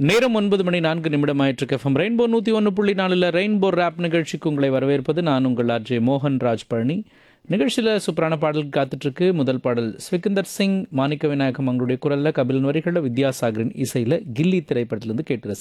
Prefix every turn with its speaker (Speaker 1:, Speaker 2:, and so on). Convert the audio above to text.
Speaker 1: நேரம் 9 மணி 4 நிமிடம் ஆயிற்றுக்கு. FM rainbow 101.4 rainbow rape நிகழ்ச்சிக்கு உங்களை வரவேற்பது நான் உங்கள் ஆர்ஜே மோகன்ராஜ் பழனி. நிகழ்ச்சியில் சூப்பரான பாடல் காத்துட்ருக்கு. முதல் பாடல் ஸ்விகந்தர் சிங், மாணிக்க விநாயகம் அவங்களுடைய குரலில், கபிலன் வரிகளில், வித்யாசாகரின் இசையில் கில்லி திரைப்படத்திலிருந்து கேட்டு ரசிக்கலாம்.